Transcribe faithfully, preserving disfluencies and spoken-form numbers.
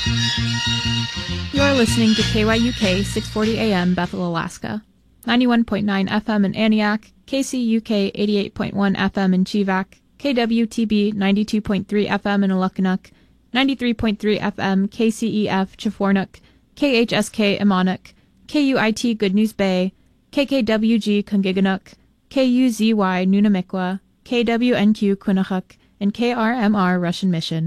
You're listening to K Y U K six forty A M Bethel, Alaska, ninety-one point nine F M in Aniak, K C U K eighty-eight point one F M in Chivak, K W T B ninety-two point three F M in Alukkanuk, ninety-three point three F M K C E F Chifornuk, K H S K Imanuk, K U I T Good News Bay, K K W G Kungiganuk, K U Z Y Nunamikwa, K W N Q Quinnipiac, and K R M R Russian Mission.